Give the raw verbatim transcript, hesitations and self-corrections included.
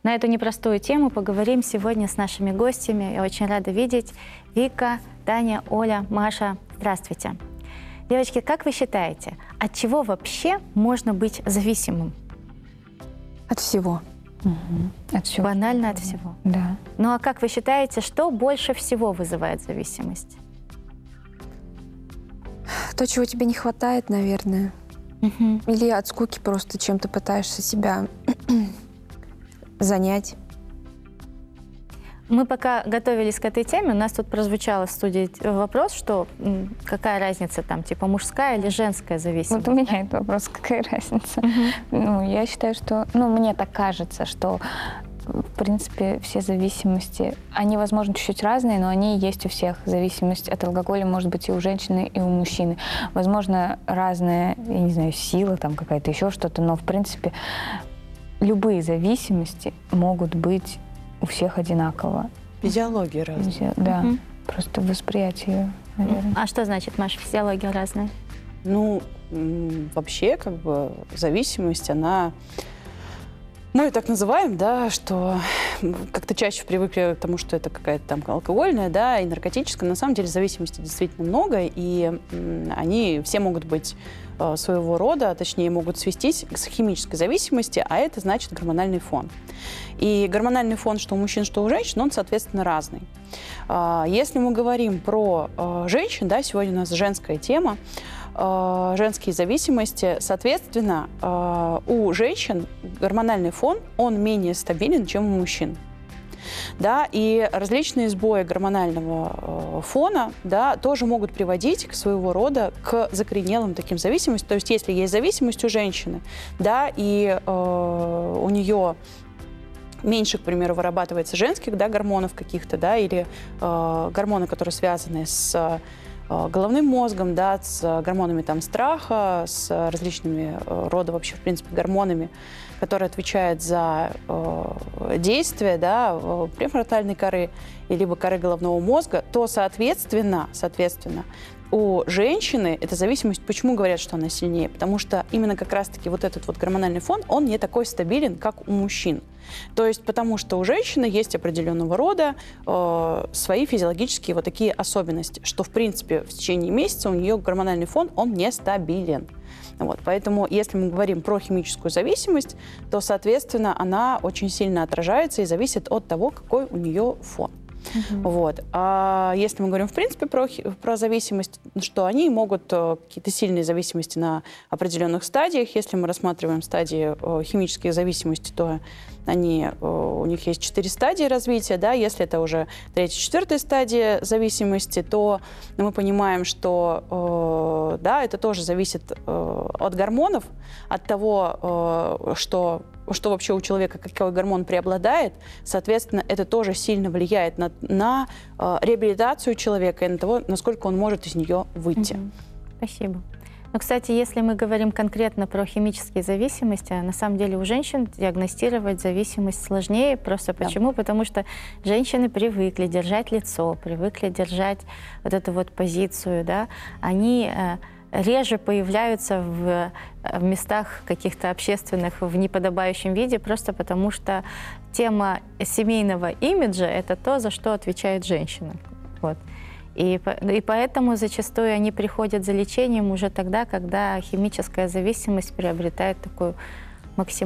На эту непростую тему поговорим сегодня с нашими гостями. Я очень рада видеть Вика, Таня, Оля, Маша. Здравствуйте. Девочки, как вы считаете, от чего вообще можно быть зависимым? От всего. Угу. От всего. Банально от всего. Да. Ну а как вы считаете, что больше всего вызывает зависимость? То, чего тебе не хватает, наверное. Угу. Или от скуки просто чем-то пытаешься себя занять. Мы пока готовились к этой теме, у нас тут прозвучал в студии вопрос, что м, какая разница там, типа мужская или женская зависимость? Вот у меня этот вопрос, какая разница? Мгм. Ну, я считаю, что, ну, мне так кажется, что, в принципе, все зависимости, они, возможно, чуть-чуть разные, но они есть у всех. Зависимость от алкоголя может быть и у женщины, и у мужчины. Возможно, разная, я не знаю, сила там какая-то, еще что-то, но, в принципе, любые зависимости могут быть у всех одинаково. Физиология разная. Да, Мгм. просто восприятие, наверное. А что значит, Маша, физиология разная? Ну, м, вообще, как бы, зависимость, она... Мы ее так называем, да, что как-то чаще привыкли к тому, что это какая-то там алкогольная, да, и наркотическая. На самом деле зависимости действительно много, и м, они все могут быть э, своего рода, точнее, могут свестись к химической зависимости, а это значит гормональный фон. И гормональный фон, что у мужчин, что у женщин, он, соответственно, разный. А, Если мы говорим про э, женщин, да, сегодня у нас женская тема, э, женские зависимости, соответственно, э, у женщин гормональный фон, он менее стабилен, чем у мужчин. Да, и различные сбои гормонального э, фона, да, тоже могут приводить к своего рода к закоренелым таким зависимостям. То есть если есть зависимость у женщины, да, и э, у нее меньше, к примеру, вырабатывается женских, да, гормонов каких-то, да, или э, гормоны, которые связаны с э, головным мозгом, да, с гормонами там страха, с различными э, рода вообще, в принципе, гормонами, которые отвечают за э, действие, да, э, префронтальной коры, либо коры головного мозга, то, соответственно, соответственно, у женщины эта зависимость, почему говорят, что она сильнее? Потому что именно как раз-таки вот этот вот гормональный фон, он не такой стабилен, как у мужчин. То есть потому что у женщины есть определенного рода э, свои физиологические вот такие особенности, что, в принципе, в течение месяца у нее гормональный фон, он нестабилен. Вот, поэтому, если мы говорим про химическую зависимость, то, соответственно, она очень сильно отражается и зависит от того, какой у нее фон. Uh-huh. Вот. А если мы говорим, в принципе, про, про зависимость, что они могут какие-то сильные зависимости на определенных стадиях. Если мы рассматриваем стадии химической зависимости, то они, у них есть четыре стадии развития. Да? Если это уже третья, четвертая стадия зависимости, то мы понимаем, что да, это тоже зависит от гормонов, от того, что... что вообще у человека, какой гормон преобладает, соответственно, это тоже сильно влияет на, на э, реабилитацию человека и на того, насколько он может из нее выйти. Угу. Спасибо. Ну, кстати, если мы говорим конкретно про химические зависимости, на самом деле у женщин диагностировать зависимость сложнее. Просто Да. почему? Потому что женщины привыкли держать лицо, привыкли держать вот эту вот позицию, да, они... Э, реже появляются в, в местах каких-то общественных в неподобающем виде, просто потому что тема семейного имиджа – это то, за что отвечает женщина. Вот. И, и поэтому зачастую они приходят за лечением уже тогда, когда химическая зависимость приобретает такую максимальную